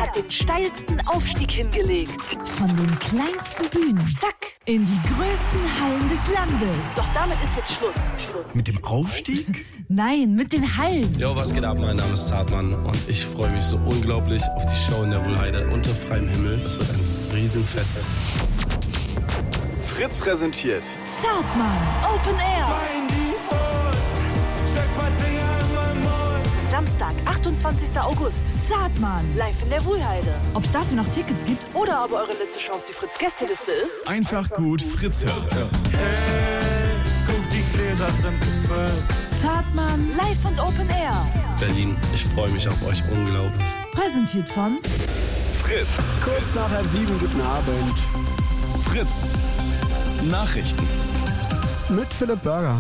hat den steilsten Aufstieg hingelegt. Von den kleinsten Bühnen, Zack, in die größten Hallen des Landes. doch damit ist jetzt Schluss. Mit dem Aufstieg? Nein, mit den Hallen. Jo, was geht ab? Mein Name ist Zartmann und ich freue mich so unglaublich auf die Show in der Wuhlheide unter freiem Himmel. Es wird ein Riesenfest. Fritz präsentiert Zartmann, Open Air. Samstag, 28. August. Zartmann. Live in der Wuhlheide. Ob es dafür noch Tickets gibt? Oder aber eure letzte Chance die Fritz-Gästeliste ist? einfach gut Fritz hören. Hey, guck, die Gläser sind gefüllt. Zartmann, Live und Open Air. Berlin, ich freue mich auf euch unglaublich. präsentiert von Fritz. Kurz nach 7, guten Abend. Fritz. Nachrichten. Mit Philipp Burger.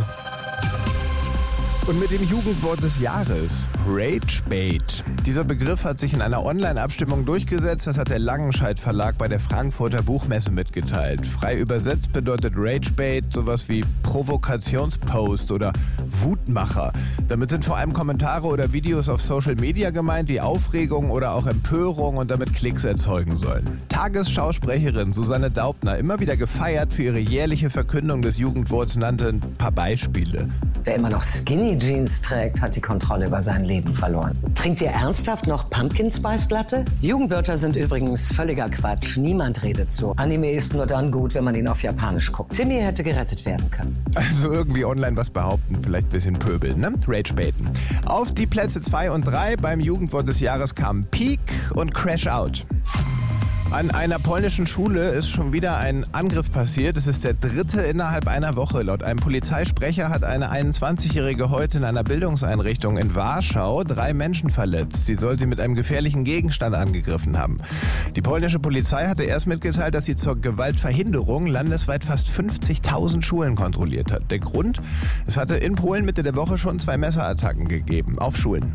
Und mit dem Jugendwort des Jahres, Ragebait. Dieser Begriff hat sich in einer Online-Abstimmung durchgesetzt. Das hat der Langenscheidt Verlag bei der Frankfurter Buchmesse mitgeteilt. Frei übersetzt bedeutet Ragebait sowas wie Provokationspost oder Wutmacher. Damit sind vor allem Kommentare oder Videos auf Social Media gemeint, die Aufregung oder auch Empörung und damit Klicks erzeugen sollen. Tagesschausprecherin Susanne Daubner, immer wieder gefeiert für ihre jährliche Verkündung des Jugendworts, nannte ein paar Beispiele. Wer immer noch Skinny Jeans trägt, hat die Kontrolle über sein Leben verloren. Trinkt ihr ernsthaft noch Pumpkin Spice Latte? Jugendwörter sind übrigens völliger Quatsch. Niemand redet so. Anime ist nur dann gut, wenn man ihn auf Japanisch guckt. Timmy hätte gerettet werden können. Also irgendwie online was behaupten, vielleicht ein bisschen pöbeln, ne? Ragebaiten. Auf die Plätze 2 und 3 beim Jugendwort des Jahres kamen Peak und Crash Out. An einer polnischen Schule ist schon wieder ein Angriff passiert. Es ist der dritte innerhalb einer Woche. Laut einem Polizeisprecher hat eine 21-Jährige heute in einer Bildungseinrichtung in Warschau 3 Menschen verletzt. Sie soll sie mit einem gefährlichen Gegenstand angegriffen haben. Die polnische Polizei hatte erst mitgeteilt, dass sie zur Gewaltverhinderung landesweit fast 50.000 Schulen kontrolliert hat. Der Grund? Es hatte in Polen Mitte der Woche schon 2 Messerattacken gegeben auf Schulen.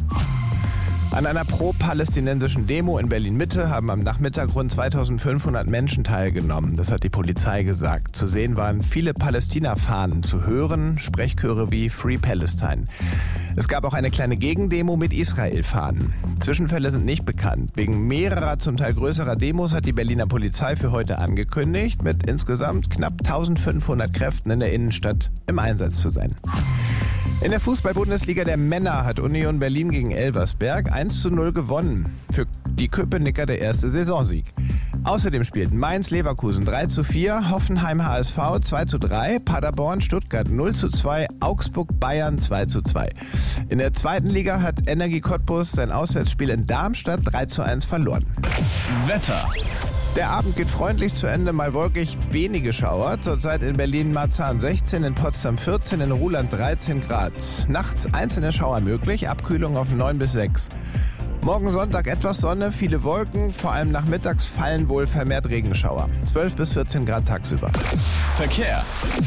An einer pro-palästinensischen Demo in Berlin-Mitte haben am Nachmittag rund 2500 Menschen teilgenommen. Das hat die Polizei gesagt. Zu sehen waren viele Palästina-Fahnen, zu hören Sprechchöre wie Free Palestine. Es gab auch eine kleine Gegendemo mit Israel-Fahnen. Zwischenfälle sind nicht bekannt. Wegen mehrerer, zum Teil größerer Demos hat die Berliner Polizei für heute angekündigt, mit insgesamt knapp 1500 Kräften in der Innenstadt im Einsatz zu sein. In der Fußball-Bundesliga der Männer hat Union Berlin gegen Elversberg 1:0 gewonnen. Für die Köpenicker der erste Saisonsieg. Außerdem spielten Mainz-Leverkusen 3:4, Hoffenheim HSV 2:3, Paderborn Stuttgart 0:2, Augsburg-Bayern 2:2. In der zweiten Liga hat Energie Cottbus sein Auswärtsspiel in Darmstadt 3:1 verloren. Wetter. Der Abend geht freundlich zu Ende, mal wolkig, wenige Schauer. Zurzeit in Berlin-Marzahn 16, in Potsdam 14, in Ruhland 13 Grad. Nachts einzelne Schauer möglich, Abkühlung auf 9 bis 6. Morgen Sonntag etwas Sonne, viele Wolken, vor allem nachmittags fallen wohl vermehrt Regenschauer. 12 bis 14 Grad tagsüber. Verkehr.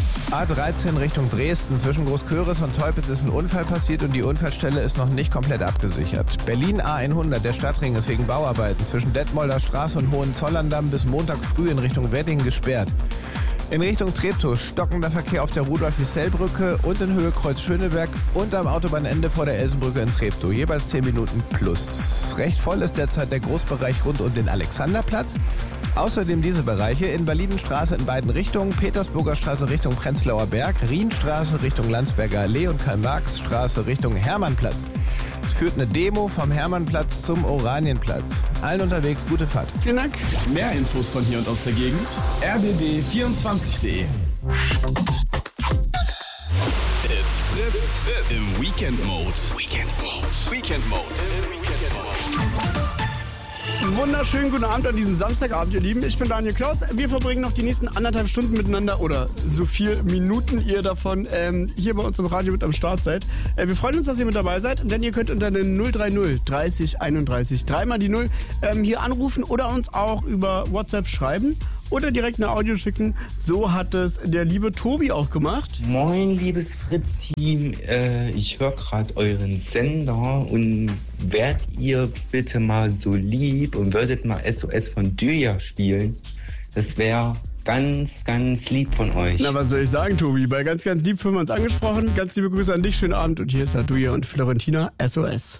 A13 Richtung Dresden. Zwischen Großköris und Teupitz ist ein Unfall passiert und die Unfallstelle ist noch nicht komplett abgesichert. Berlin A100, der Stadtring, ist wegen Bauarbeiten zwischen Detmolder Straße und Hohenzollerndamm bis Montag früh in Richtung Wedding gesperrt. In Richtung Treptow stockender Verkehr auf der Rudolf-Wissell-Brücke und in Höhe Kreuz-Schöneberg und am Autobahnende vor der Elsenbrücke in Treptow. Jeweils 10 Minuten plus. Recht voll ist derzeit der Großbereich rund um den Alexanderplatz. Außerdem diese Bereiche in Berlinenstraße in beiden Richtungen, Petersburger Straße Richtung Prenzlauer Berg, Rienstraße Richtung Landsberger Allee und Karl-Marx-Straße Richtung Hermannplatz. Es führt eine Demo vom Hermannplatz zum Oranienplatz. Allen unterwegs gute Fahrt. Vielen Dank. Mehr Infos von hier und aus der Gegend. rbb24.de. It's Fritz im Weekend Mode. Weekend Mode. Wunderschönen guten Abend an diesem Samstagabend, ihr Lieben. Ich bin Daniel Klaus. Wir verbringen noch die nächsten 1,5 Stunden miteinander oder so viel Minuten ihr davon hier bei uns im Radio mit am Start seid. Wir freuen uns, dass ihr mit dabei seid, denn ihr könnt unter den 030 30 31 3 die 0 hier anrufen oder uns auch über WhatsApp schreiben oder direkt eine Audio schicken. So hat es der liebe Tobi auch gemacht. Moin, liebes Fritz-Team. Ich höre gerade euren Sender und wärt ihr bitte mal so lieb und würdet mal SOS von Dürja spielen? Das wäre ganz, ganz lieb von euch. Na, was soll ich sagen, Tobi? Bei ganz, ganz lieb fühlen wir uns angesprochen. Ganz liebe Grüße an dich, schönen Abend. Und hier ist Dürja und Florentina, SOS.